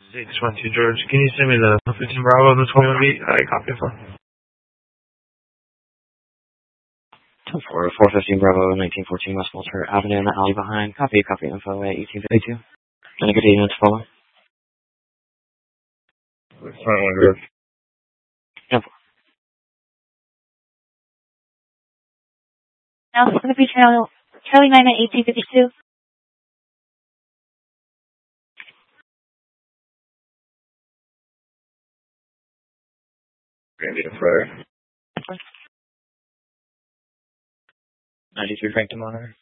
822 George. Can you send me the 15 Bravo and the 21 beat? I copy it for. For 415 Bravo, 1914 West Walter Avenue in the alley behind. Copy info at 1852. And a good evening to follow. Front one, George. Yep. Now it's going to be Charlie 9 at 1852. We're going to be a prayer. 93 Frank to monitor.